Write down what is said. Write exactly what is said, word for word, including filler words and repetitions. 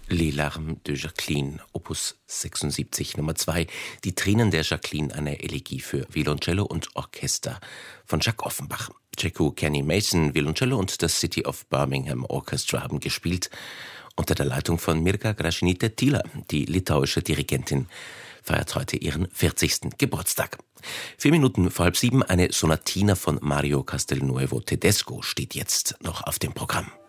Les Larmes de Jacqueline, Opus sechsundsiebzig, Nummer zwei, Die Tränen der Jacqueline, eine Elegie für Violoncello und Orchester von Jacques Offenbach. Ceku Kenny Mason, Violoncello und das City of Birmingham Orchestra haben gespielt, unter der Leitung von Mirga Gražinytė-Tyla. Die litauische Dirigentin feiert heute ihren vierzigsten Geburtstag. Vier Minuten vor halb sieben, eine Sonatina von Mario Castelnuovo Tedesco steht jetzt noch auf dem Programm.